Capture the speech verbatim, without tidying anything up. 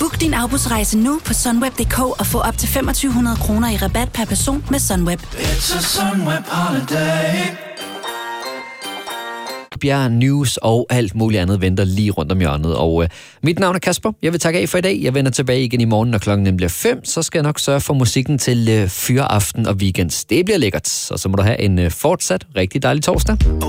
Book din afbudsrejse nu på sunweb punktum d k og få op til femogtyve hundrede kroner i rabat per person med Sunweb. It's a Sunweb holiday. Bjerg, news og alt muligt andet venter lige rundt om hjørnet. Og øh, mit navn er Kasper. Jeg vil takke af for i dag. Jeg vender tilbage igen i morgen, når klokken bliver fem. Så skal jeg nok sørge for musikken til øh, fyreaften og weekends. Det bliver lækkert. Og så må du have en øh, fortsat rigtig dejlig torsdag.